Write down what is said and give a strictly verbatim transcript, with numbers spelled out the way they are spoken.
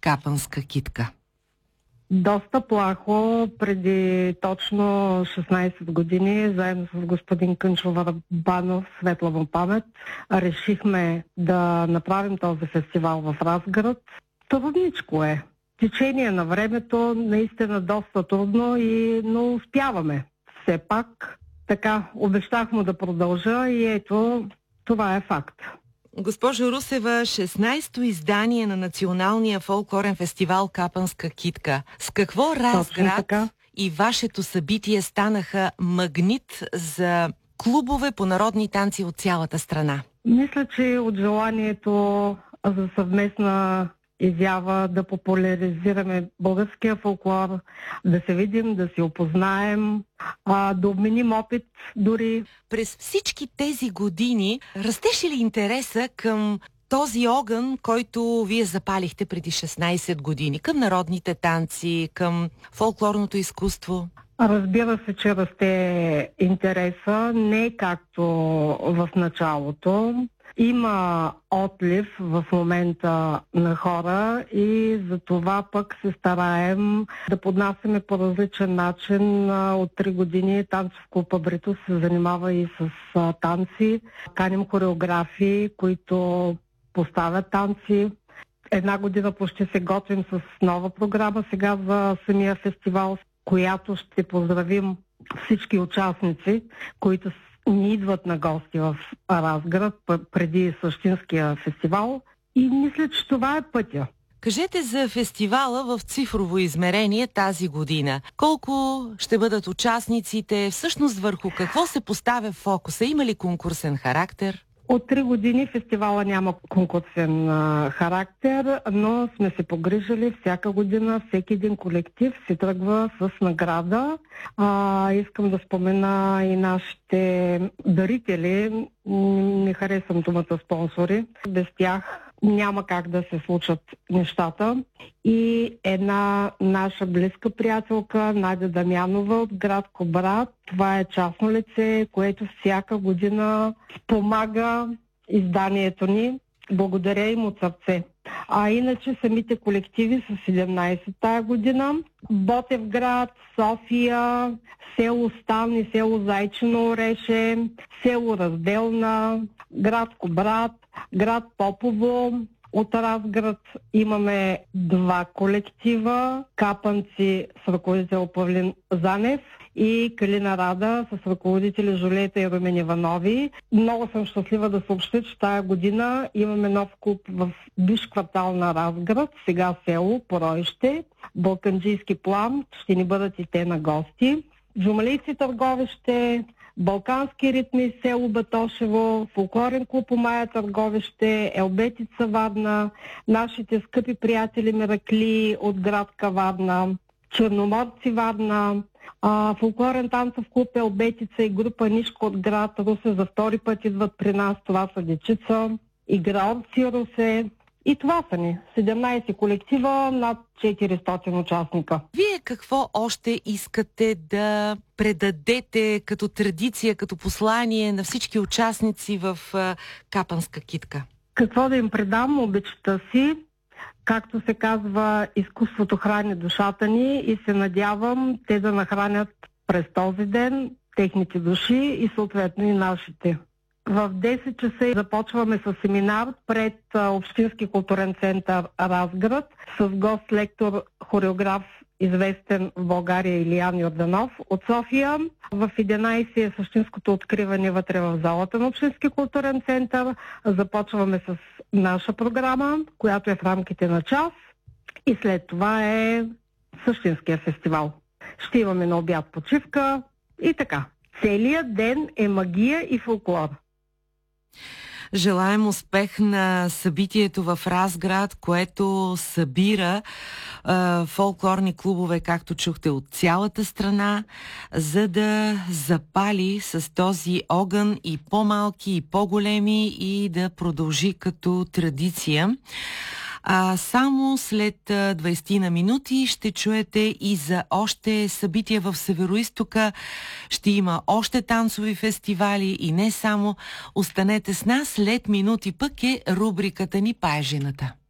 Капанска китка? Доста плахо. Преди точно шестнайсет години, заедно с господин Кънчо Върбанов, светла му памет, решихме да направим този фестивал в Разград. Трудничко е. Течение на времето, наистина доста трудно, и, но успяваме. Все пак, така, обещах му да продължа и ето, това е факт. Госпожо Русева, шестнайсето издание на Националния фолклорен фестивал Капанска китка. С какво Разград и вашето събитие станаха магнит за клубове по народни танци от цялата страна? Мисля, че от желанието за съвместна изява да популяризираме българския фолклор, да се видим, да се опознаем, а, да обменим опит дори. През всички тези години растеше ли интереса към този огън, който вие запалихте преди шестнайсет години, към народните танци, към фолклорното изкуство? Разбира се, че расте интереса, не както в началото. Има отлив в момента на хора и за това пък се стараем да поднасяме по различен начин. От три години танцов клуб Абрито се занимава и с танци. Каним хореографии, които поставят танци. Една година почти се готвим с нова програма сега за самия фестивал, която ще поздравим всички участници, които ни идват на гости в Разград преди същинския фестивал, и мисля, че това е пътя. Кажете за фестивала в цифрово измерение тази година. Колко ще бъдат участниците? Всъщност върху какво се поставя фокуса? Има ли конкурсен характер? От три години фестивала няма конкурсен а, характер, но сме се погрижили всяка година, всеки един колектив се тръгва с награда. А, искам да спомена и нашите дарители. Не харесвам думата спонсори. Без тях няма как да се случат нещата. И една наша близка приятелка, Надя Дамянова от град Кубрат. Това е частно лице, което всяка година помага изданието ни. Благодаря им от сърце. А иначе самите колективи са седемнайсет тая година. Ботевград, София, село Стан и село Зайчино Ореше, село Разделна, град Кубрат, град Попово. От Разград имаме два колектива. Капанци с ръководител Павлин Занев и Калина Рада с ръководители Жулета и Румен Иванови. Много съм щастлива да съобщя, че тая година имаме нов клуб в бивш квартал на Разград, сега село Поройще, Балканджийски план. Ще ни бъдат и те на гости. Джумалийци Търговище, Балкански ритми, село Батошево, фолклорен клуб Мая Търговище, Елбетица Варна, нашите скъпи приятели Меракли от град Каварна, Черноморци Варна, а, фолклорен танцов клуб Елбетица и група Нишко от град Русе за втори път идват при нас. Това са Дечица, Играорци Русе. И това са ни. седемнайсет колектива, над четиристотин участника. Вие какво още искате да предадете като традиция, като послание на всички участници в а, Капанска китка? Какво да им предам? Обичата си. Както се казва, изкуството храни душата ни и се надявам те да нахранят през този ден техните души и съответно и нашите. В десет часа започваме с семинар пред Общински културен център Разград с гост-лектор, хореограф, известен в България Илиян Йорданов от София. В единайсет е същинското откриване вътре в залата на Общински културен център. Започваме с наша програма, която е в рамките на час, и след това е същинския фестивал. Ще имаме на обяд почивка и така. Целият ден е магия и фолклор. Желаем успех на събитието в Разград, което събира е, фолклорни клубове, както чухте, от цялата страна, за да запали с този огън и по-малки, и по-големи, и да продължи като традиция. А само след двайсет на минути ще чуете и за още събития в Североизтока. Ще има още танцови фестивали и не само. Останете с нас, след минути пък е рубриката ни "Пае жената".